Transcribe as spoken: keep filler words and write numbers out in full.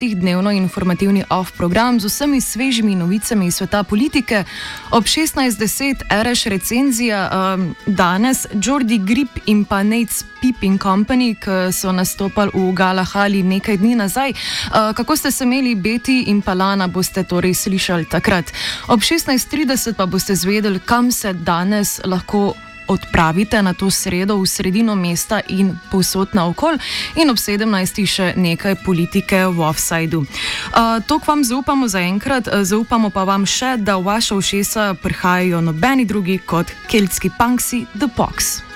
dnevno informativni off program z vsemi svežimi novicami iz sveta politike. Ob šestnajst deset reš recenzija, um, danes Jordi Grip in pa Nate's Peeping Company, ki so nastopali v Galahali nekaj dni nazaj. Uh, kako ste se imeli Beti in pa Lana, boste torej slišali takrat. Ob šestnajst trideset pa boste zvedeli, kam se danes lahko odpravite na to sredo v sredino mesta in povsod naokol, in ob sedemnajstih še nekaj politike v offsideu. Uh, to k vam zaupamo zaenkrat, zaupamo pa vam še, da v vaša ušesa prihajajo nobeni drugi kot keltski punksi The Pox.